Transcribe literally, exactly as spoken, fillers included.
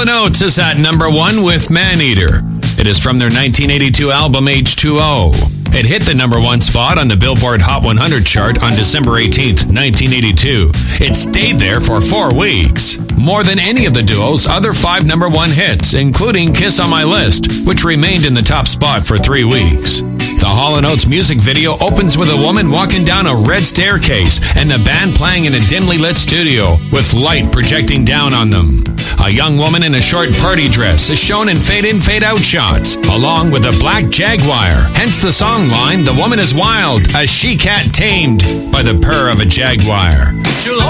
Hall and Oates is at number one with Maneater. It is from their nineteen eighty-two album H two O. It hit the number one spot on the Billboard Hot one hundred chart on December eighteenth, nineteen eighty-two. It stayed there for four weeks. More than any of the duo's other five number one hits, including Kiss on My List, which remained in the top spot for three weeks. The Hall and Oates music video opens with a woman walking down a red staircase and the band playing in a dimly lit studio with light projecting down on them. A young woman in a short party dress is shown in fade-in, fade-out shots, along with a black Jaguar. Hence the song line, "The woman is wild, a she-cat tamed by the purr of a Jaguar." She'll